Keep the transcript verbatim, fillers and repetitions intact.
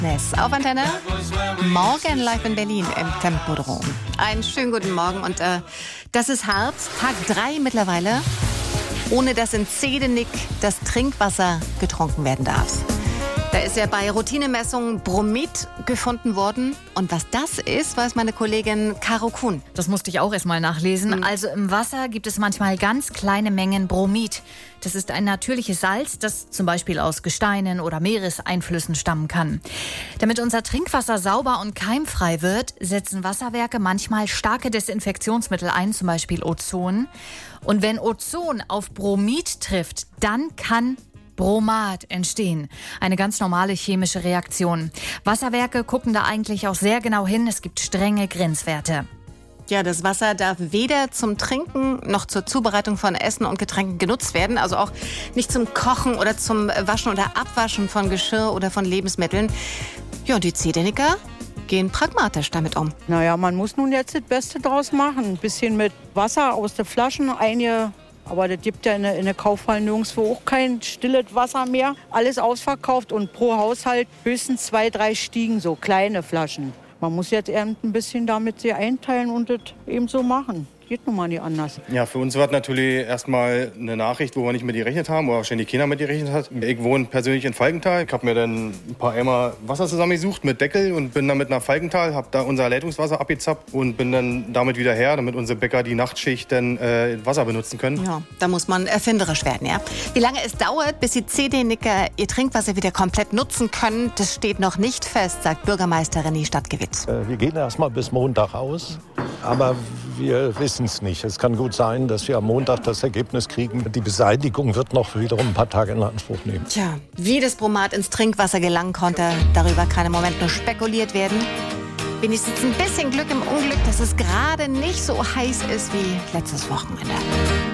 Darkness auf Antenne. Morgen live in Berlin im Tempodrom. Einen schönen guten Morgen und äh, das ist Herbst, Tag drei mittlerweile, ohne dass in Zehdenick das Trinkwasser getrunken werden darf. Da ist ja bei Routinemessungen Bromid gefunden worden. Und was das ist, weiß meine Kollegin Caro Kuhn. Das musste ich auch erst mal nachlesen. Mhm. Also im Wasser gibt es manchmal ganz kleine Mengen Bromid. Das ist ein natürliches Salz, das zum Beispiel aus Gesteinen oder Meereseinflüssen stammen kann. Damit unser Trinkwasser sauber und keimfrei wird, setzen Wasserwerke manchmal starke Desinfektionsmittel ein, zum Beispiel Ozon. Und wenn Ozon auf Bromid trifft, dann kann Bromat entstehen. Eine ganz normale chemische Reaktion. Wasserwerke gucken da eigentlich auch sehr genau hin. Es gibt strenge Grenzwerte. Ja, das Wasser darf weder zum Trinken noch zur Zubereitung von Essen und Getränken genutzt werden. Also auch nicht zum Kochen oder zum Waschen oder Abwaschen von Geschirr oder von Lebensmitteln. Ja, und die Zedenicker gehen pragmatisch damit um. Naja, man muss nun jetzt das Beste draus machen. Ein bisschen mit Wasser aus den Flaschen, einige. Aber das gibt ja in der, in der Kaufhalle nirgendwo auch kein stilles Wasser mehr. Alles ausverkauft und pro Haushalt höchstens zwei, drei Stiegen, so kleine Flaschen. Man muss jetzt eben ein bisschen damit sie einteilen und das eben so machen. Geht nun mal nicht anders. Ja, für uns war das natürlich erstmal eine Nachricht, wo wir nicht mit gerechnet haben, wo wahrscheinlich keiner mit gerechnet hat. Ich wohne persönlich in Falkenthal. Ich habe mir dann ein paar Eimer Wasser zusammengesucht mit Deckel und bin dann mit nach Falkenthal, habe da unser Leitungswasser abgezappt und bin dann damit wieder her, damit unsere Bäcker die Nachtschicht dann äh, Wasser benutzen können. Ja, da muss man erfinderisch werden, ja. Wie lange es dauert, bis die Zedenicker ihr Trinkwasser wieder komplett nutzen können, das steht noch nicht fest, sagt Bürgermeister René Stadtgewitz. Wir gehen erst mal bis Montag aus, aber wir wissen es nicht. Es kann gut sein, dass wir am Montag das Ergebnis kriegen. Die Beseitigung wird noch wiederum ein paar Tage in Anspruch nehmen. Tja, wie das Bromat ins Trinkwasser gelangen konnte, darüber kann im Moment nur spekuliert werden. Wenigstens ein bisschen Glück im Unglück, dass es gerade nicht so heiß ist wie letztes Wochenende.